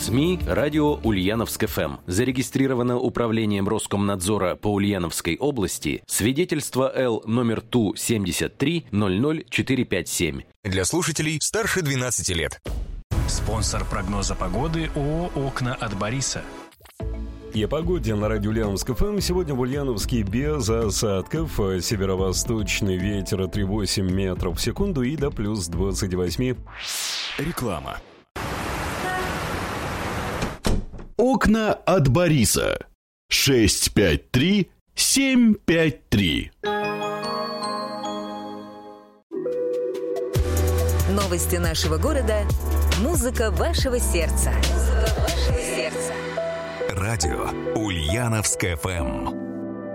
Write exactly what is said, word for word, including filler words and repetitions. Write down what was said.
СМИ «Радио Ульяновск-ФМ». Зарегистрировано Управлением Роскомнадзора по Ульяновской области свидетельство Л номер Ту семьдесят три ноль ноль четыре пять семь. Для слушателей старше двенадцати лет. Спонсор прогноза погоды ООО «Окна от Бориса». И о погоде на радио Ульяновск-ФМ. Сегодня в Ульяновске без осадков. Северо-восточный ветер три целых восемь десятых метров в секунду и до плюс двадцати восьми. Реклама. Окна от Бориса. шесть пять три семь пять три. Новости нашего города. Музыка вашего сердца. Музыка вашего сердца. Радио Ульяновск-ФМ.